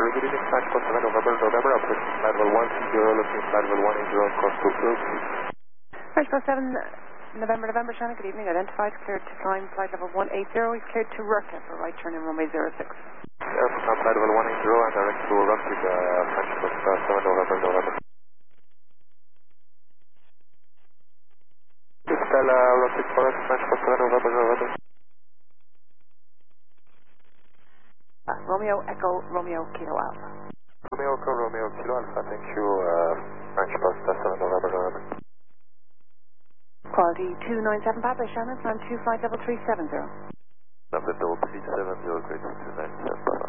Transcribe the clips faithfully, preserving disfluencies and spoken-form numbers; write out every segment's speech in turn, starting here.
very good evening, Flight Costa November, November, approaching flight level one zero, looking flight level one eight zero, cross to field. Flight Costa seven, November, November, Shannon, good evening, identified, cleared to climb flight level one eight zero, he's cleared to Rurka for right turn in runway zero six. Yes, climb flight level one eight zero and direct to Rurka, uh, Flight Costa seven, November, November. Stella, Rurka for us, Flight Costa seven, November, November. Uh, Romeo, Echo, Romeo, Kilo Alpha. Romeo, Echo, Romeo, Kilo Alpha, thank you, uh, French Costa seven, November, November. Quality two nine seven Papa, Shannon, climb to flight level three seven zero. Number double three seven zero, great two nine seven, Papa.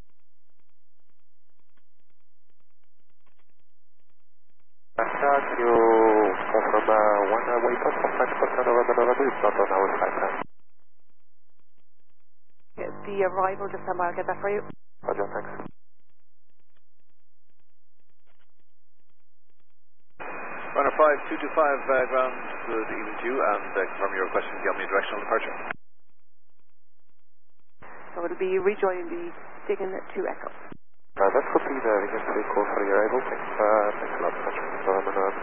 Pasha, can you confirm uh, one uh, waypoint for French Costa November, November? It's not on our flight time. Yeah, the arrival, just stand by, I'll get that for you. Roger, thanks. Runner five two two five, uh, ground, good evening to you, and uh, confirm your request for the omnidirectional departure. So it'll be rejoining the Diggin to Echo. Uh, that's copy the Vegan three call for your arrival. Thanks, uh, thanks a lot, French Costa November, November.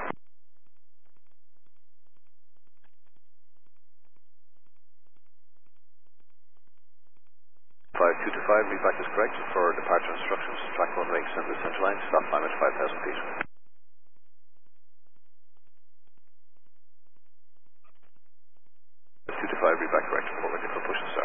five two two five, read back is correct for departure instructions, track one rakes and the central line, stop climb at five thousand feet. two two five, read back correct for when you push and start.